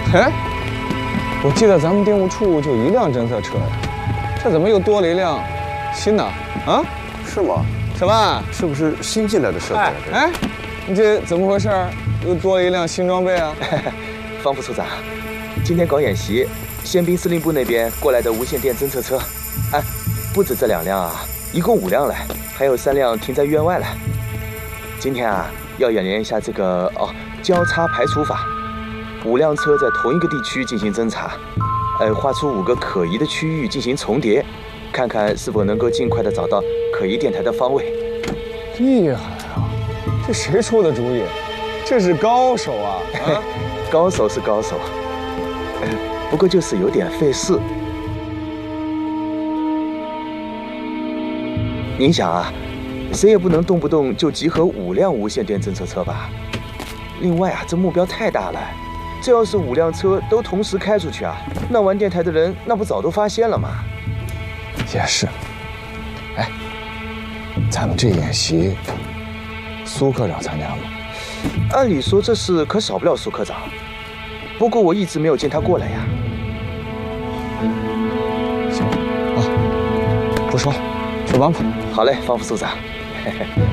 哎，我记得咱们店务处就1辆侦测车呀，这怎么又多了1辆新的啊？ 是吗？ 小万， 是不是新进来的设备？ 哎，你这怎么回事？又多了1辆新装备啊？ 方副处长，今天搞演习，宪兵司令部那边过来的无线电侦测车，哎，不止这2辆啊，一共5辆了，还有3辆停在院外了。今天啊，要演练一下这个交叉排除法，5辆车在同一个地区进行侦查，画出5个可疑的区域进行重叠，看看是否能够尽快的找到可疑电台的方位。 厉害啊！这谁出的主意？这是高手啊！啊， 高手是高手，不过就是有点费事。您想啊，谁也不能动不动就集合5辆无线电侦测车吧？另外啊，这目标太大了，这要是5辆车都同时开出去啊，那玩电台的人那不早都发现了吗？ 也是。哎，咱们这演习，苏科长参加吗？ 按理说这事可少不了苏科长，不过我一直没有见他过来呀。 行啊，不说了，去忙吧。 好嘞，方副处长。